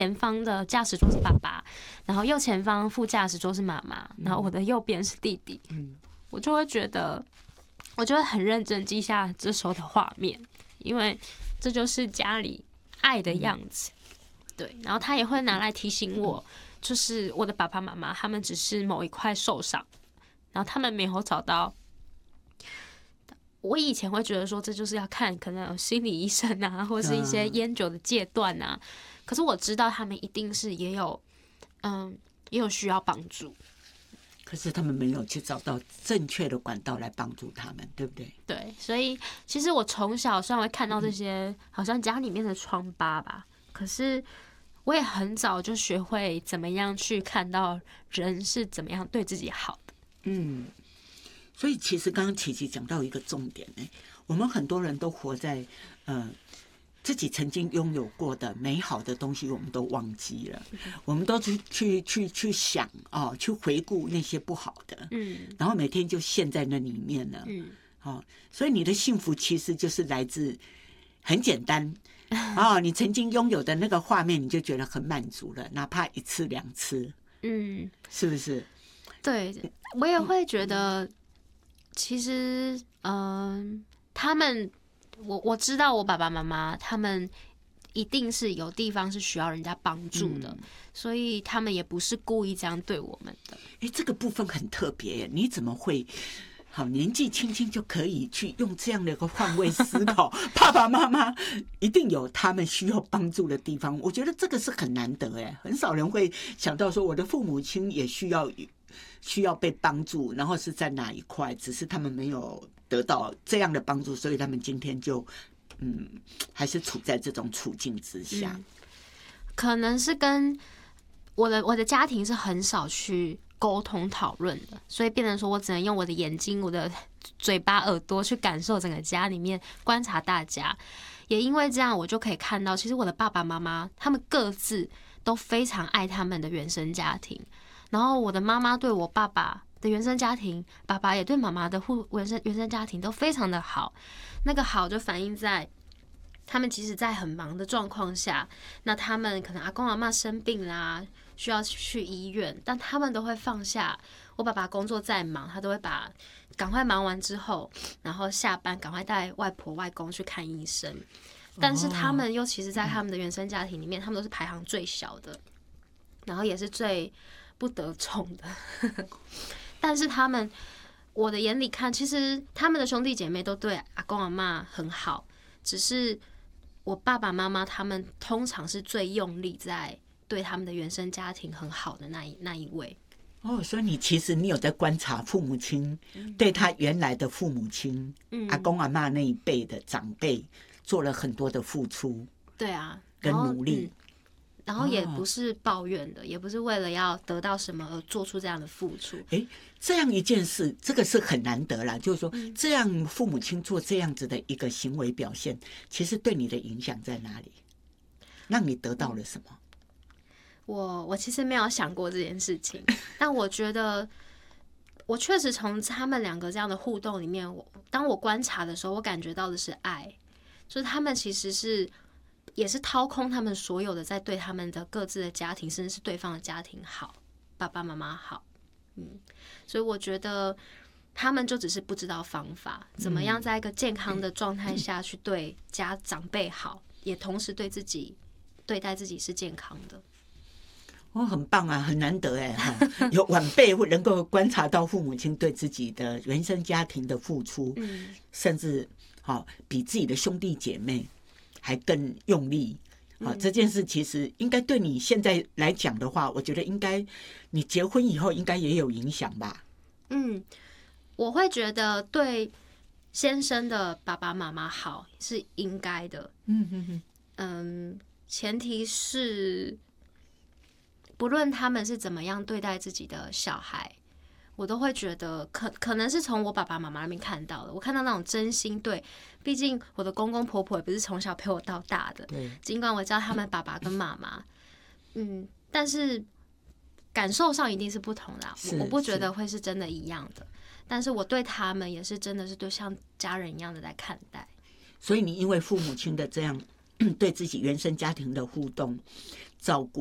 前方的驾驶座是爸爸，然后右前方副驾驶座是妈妈，然后我的右边是弟弟。我就会觉得，我就会很认真记下这时候的画面，因为这就是家里爱的样子。对，然后他也会拿来提醒我，就是我的爸爸妈妈他们只是某一块受伤，然后他们没有找到。我以前会觉得说这就是要看可能有心理医生啊，或是一些烟酒的戒断啊，可是我知道他们一定是也有需要帮助， 可是他们没有去找到正确的管道来帮助他们，对不对？ 对，所以其实我从小虽然会看到这些好像家里面的疮疤吧，可是我也很早就学会怎么样去看到人是怎么样对自己好的。 所以其实刚刚琪琪讲到一个重点呢，我们很多人都活在自己曾经拥有过的美好的东西，我们都忘记了，我们都去想去回顾那些不好的，然后每天就陷在那里面了，所以你的幸福其实就是来自很简单你曾经拥有的那个画面，你就觉得很满足了，哪怕一次两次，是不是？ 对，我也会觉得。其实，他们，我知道我爸爸妈妈他们一定是有地方是需要人家帮助的，所以他们也不是故意这样对我们的。 这个部分很特别耶，你怎么会好年纪轻轻就可以去用这样的一个换位思考？爸爸妈妈一定有他们需要帮助的地方，我觉得这个是很难得哎，很少人会想到说我的父母亲也需要被帮助，然后是在哪一块，只是他们没有得到这样的帮助，所以他们今天就还是处在这种处境之下。 可能是跟我的家庭是很少去沟通讨论的，所以变成说我只能用我的眼睛、我的嘴巴、耳朵去感受整个家里面，观察大家。也因为这样，我就可以看到，其实我的爸爸妈妈他们各自都非常爱他们的原生家庭。然后我的妈妈对我爸爸的原生家庭，爸爸也对妈妈的原生家庭都非常的好。那个好就反映在他们即使在很忙的状况下，那他们可能阿公阿嬷生病啦，需要去医院，但他们都会放下。我爸爸工作再忙，他都会赶快忙完之后，然后下班赶快带外婆外公去看医生。但是他们又其实在他们的原生家庭里面，他们都是排行最小的，然后也是最不得宠的，但是我的眼里看，其实他们的兄弟姐妹都对阿公阿嬷很好，只是我爸爸妈妈他们通常是最用力在对他们的原生家庭很好的那一位。 所以其实你有在观察父母亲对他原来的父母亲，阿公阿嬷那一辈的长辈做了很多的付出， 对啊， 跟努力。 然后也不是抱怨的，也不是为了要得到什么而做出这样的付出。 这样一件事，这个是很难得啦。就是说，这样父母亲做这样子的一个行为表现，其实对你的影响在哪里？让你得到了什么？ 我其实没有想过这件事情，但我觉得我确实从他们两个这样的互动里面，当我观察的时候，我感觉到的是爱，就是他们其实也是掏空他们所有的，在对他们的各自的家庭，甚至是对方的家庭好，爸爸妈妈好，所以我觉得他们就只是不知道方法，怎么样在一个健康的状态下去对长辈好，也同时对待自己是健康的。 很棒啊，很难得哎，有晚辈会能够观察到父母亲对自己的原生家庭的付出，甚至比自己的兄弟姐妹还更用力。这件事其实应该对你现在来讲的话，我觉得应该你结婚以后应该也有影响吧。 我会觉得对先生的爸爸妈妈好是应该的。前提是不论他们是怎么样对待自己的小孩，我都会觉得可能是从我爸爸妈妈那边看到的，我看到那种真心对，毕竟我的公公婆婆也不是从小陪我到大的，尽管我知道他们爸爸跟妈妈，但是感受上一定是不同啦，我不觉得会是真的一样的，但是我对他们也是真的是对像家人一样的在看待。 所以你因为父母亲的这样对自己原生家庭的互动照顾。